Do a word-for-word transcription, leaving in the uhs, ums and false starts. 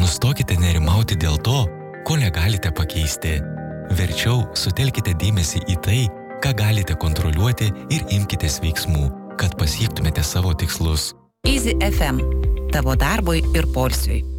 Nustokite nerimauti dėl to, ko negalite pakeisti. Verčiau sutelkite dėmesį į tai, ką galite kontroliuoti ir imkitės veiksmų, kad pasiektumėte savo tikslus. Easy F M. Tavo darbui ir poilsiui.